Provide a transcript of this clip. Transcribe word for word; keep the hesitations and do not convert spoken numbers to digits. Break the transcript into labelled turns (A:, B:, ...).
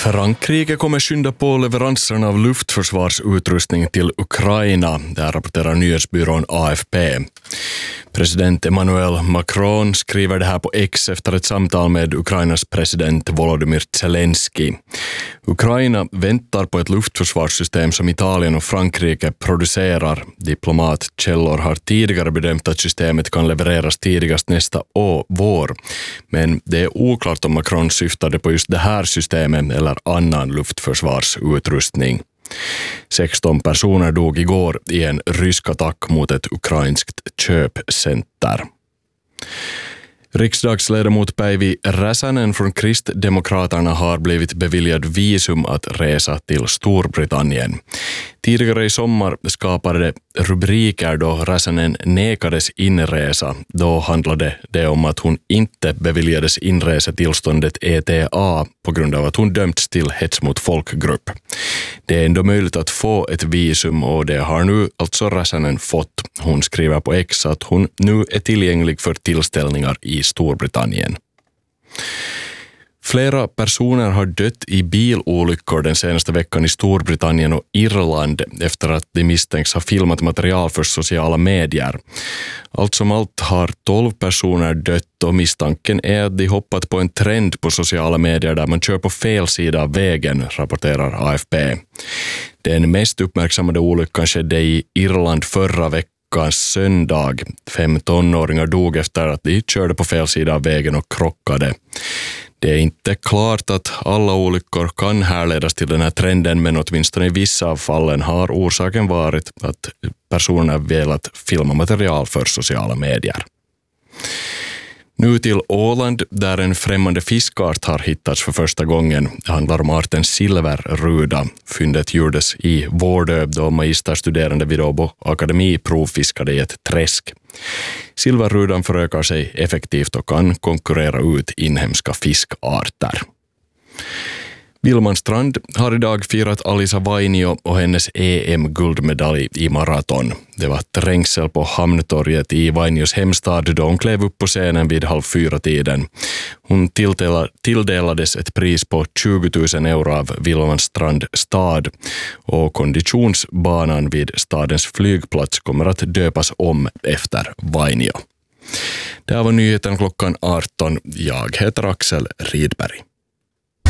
A: Frankrike kommer skynda på leveranserna av luftförsvarsutrustning till Ukraina, där rapporterar nyhetsbyrån A F P. President Emmanuel Macron skriver det här på X efter ett samtal med Ukrainas president Volodymyr Zelensky. Ukraina väntar på ett luftförsvarssystem som Italien och Frankrike producerar. Diplomatkällor har tidigare bedömt att systemet kan levereras tidigast nästa år, vår. Men det är oklart om Macron syftade på just det här systemet eller annan luftförsvarsutrustning. sexton personer dog igår i en rysk attack mot ett ukrainskt köpcenter. Riksdagsledamot Päivi Räsänen från Kristdemokraterna har blivit beviljad visum att resa till Storbritannien. Tidigare i sommar skapade det rubriker då Räsänen nekades inresa. Då handlade det om att hon inte beviljades inresetillståndet E T A på grund av att hon dömts till hets mot folkgrupp. Det är ändå möjligt att få ett visum och det har nu alltså Räsänen fått. Hon skriver på X att hon nu är tillgänglig för tillställningar i Storbritannien. Flera personer har dött i bilolyckor den senaste veckan i Storbritannien och Irland efter att de misstänks ha filmat material för sociala medier. Allt som allt har tolv personer dött och misstanken är att de hoppat på en trend på sociala medier där man kör på fel sida av vägen, rapporterar A F P. Den mest uppmärksammade olyckan skedde i Irland förra veckan. Söndag. Fem tonåringar dog efter att de körde på fel sida av vägen och krockade. Det är inte klart att alla olyckor kan härledas till den här trenden, men åtminstone i vissa av fallen har orsaken varit att personer velat filma material för sociala medier. Nu till Åland, där en främmande fiskart har hittats för första gången. Det handlar om arten silverruda. Fyndet gjordes i Vårdö då magisterstuderande vid Åbo Akademi provfiskade i ett träsk. Silverrudan förökar sig effektivt och kan konkurrera ut inhemska fiskarter. Vilman Strand har idag firat Alisa Vainio och hennes E M-guldmedalj i maraton. Det var trängsel på Hamntorget i Vainios hemstad då hon klev upp på scenen vid halv fyra tiden. Hon tilldelades ett pris på tjugo tusen euro av Vilman Strand stad och konditionsbanan vid stadens flygplats kommer att döpas om efter Vainio. Det här var nyheten klockan arton. Jag heter Axel Rydberg.